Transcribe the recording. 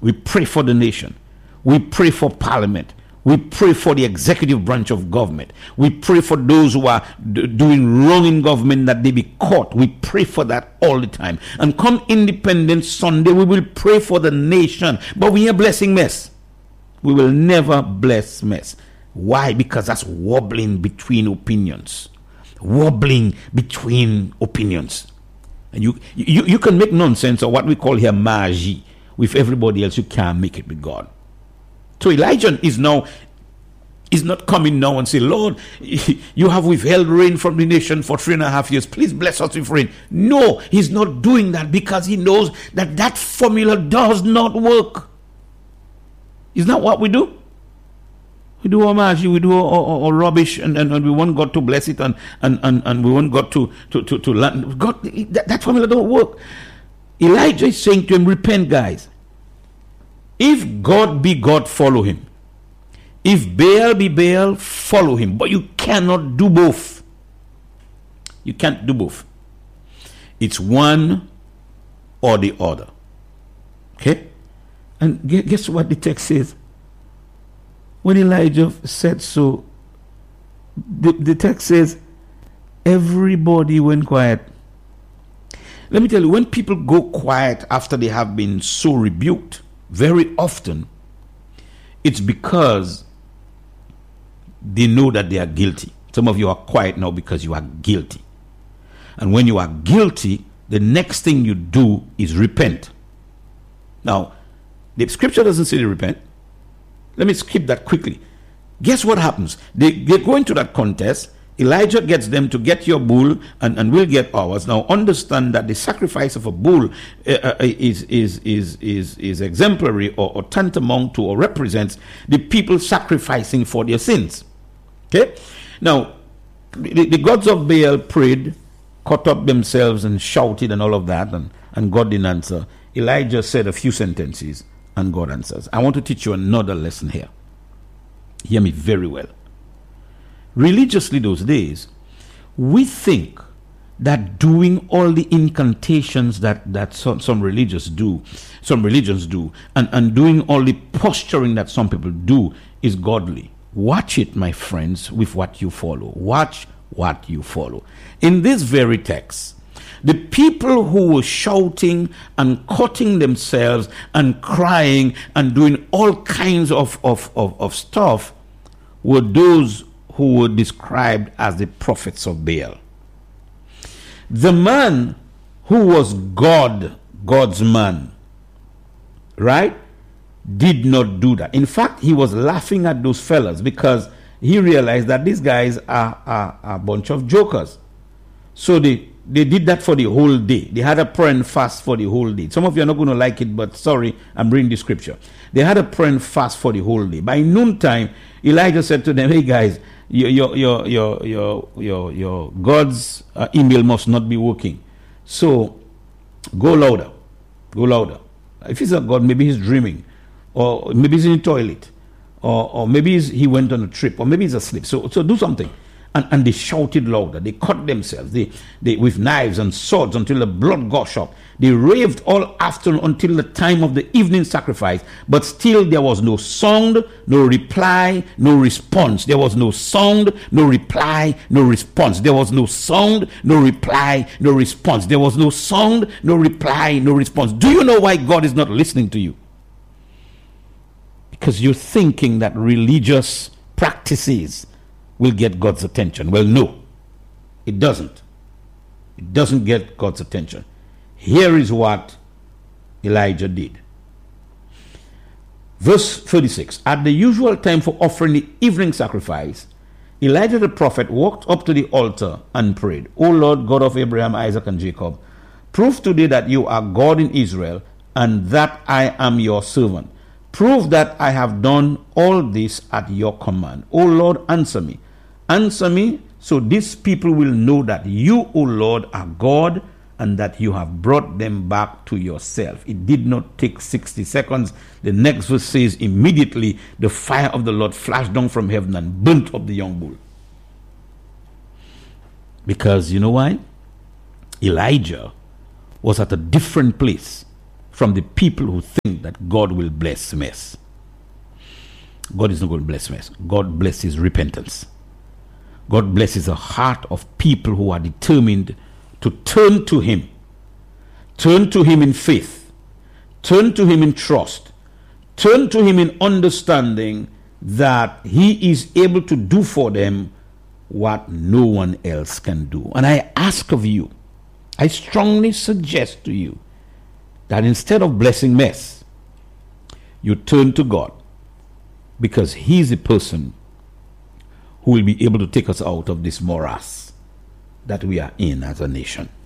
We pray for the nation. We pray for parliament. We pray for the executive branch of government. We pray for those who are doing wrong in government, that they be caught. We pray for that all the time. And come Independence Sunday, we will pray for the nation. But we are blessing mess. We will never bless mess. Why? Because that's wobbling between opinions. Wobbling between opinions. And you can make nonsense, or what we call here magie, with everybody else. You can't make it with God. So Elijah is not coming now and say, Lord, you have withheld rain from the nation for 3.5 years. Please bless us with rain. No, he's not doing that, because he knows that that formula does not work. Isn't that what we do? We do our magic, we do our rubbish, and we want God to bless it, and we want God to land. God, that formula don't work. Elijah is saying to him, repent, guys. If God be God, follow him. If Baal be Baal, follow him. But you cannot do both. You can't do both. It's one or the other. Okay? And guess what the text says? When Elijah said so, the text says, everybody went quiet. Let me tell you, when people go quiet after they have been so rebuked, very often, it's because they know that they are guilty. Some of you are quiet now because you are guilty. And when you are guilty, the next thing you do is repent. Now, the scripture doesn't say to repent. Let me skip that quickly. Guess what happens? They go into that contest. Elijah gets them to get your bull, and we'll get ours. Now understand that the sacrifice of a bull is exemplary or tantamount to, or represents the people sacrificing for their sins. Okay? Now, the gods of Baal prayed, caught up themselves and shouted and all of that, and God didn't answer. Elijah said a few sentences and God answers. I want to teach you another lesson here. Hear me very well. Religiously those days, we think that doing all the incantations that some religions do, and doing all the posturing that some people do is godly. Watch it, my friends, with what you follow. Watch what you follow. In this very text, the people who were shouting and cutting themselves and crying and doing all kinds of stuff were those who were described as the prophets of Baal. The man who was God's man, right, did not do that. In fact, he was laughing at those fellas because he realized that these guys are a bunch of jokers. So they did that for the whole day. They had a prayer and fast for the whole day. Some of you are not going to like it, but sorry, I'm reading the scripture. They had a prayer and fast for the whole day. By noontime, Elijah said to them, hey guys, your God's email must not be working. So go louder. Go louder. If he's a God, maybe he's dreaming. Or maybe he's in the toilet. Or maybe he went on a trip. Or maybe he's asleep. So do something. And they shouted louder. They cut themselves they with knives and swords until the blood gushed up. They raved all afternoon until the time of the evening sacrifice. But still there was no sound, no reply, no response. There was no sound, no reply, no response. There was no sound, no reply, no response. There was no sound, no reply, no response. Do you know why God is not listening to you? Because you're thinking that religious practices will get God's attention. Well, no, it doesn't. It doesn't get God's attention. Here is what Elijah did. Verse 36. At the usual time for offering the evening sacrifice, Elijah the prophet walked up to the altar and prayed, O Lord, God of Abraham, Isaac, and Jacob, prove today that you are God in Israel, and that I am your servant. Prove that I have done all this at your command. O Lord, answer me. Answer me, so these people will know that you, O Lord, are God, and that you have brought them back to yourself. It did not take 60 seconds. The next verse says, immediately the fire of the Lord flashed down from heaven and burnt up the young bull. Because you know why? Elijah was at a different place from the people who think that God will bless mess. God is not going to bless mess. God blesses repentance. God blesses a heart of people who are determined to turn to Him. Turn to Him in faith. Turn to Him in trust. Turn to Him in understanding that He is able to do for them what no one else can do. And I ask of you, I strongly suggest to you that instead of blessing mess, you turn to God, because He is the person who will be able to take us out of this morass that we are in as a nation.